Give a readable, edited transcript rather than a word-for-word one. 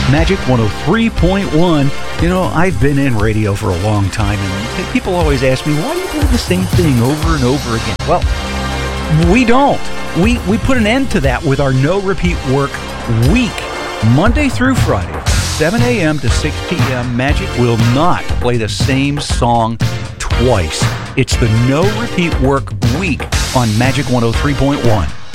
Magic 103.1. You know, I've been in radio for a long time, and people always ask me, why do you play the same thing over and over again? Well, we don't. We put an end to that with our no repeat work week, Monday through Friday, 7 a.m. to 6 p.m. Magic will not play the same song twice. It's the no repeat work week on Magic 103.1.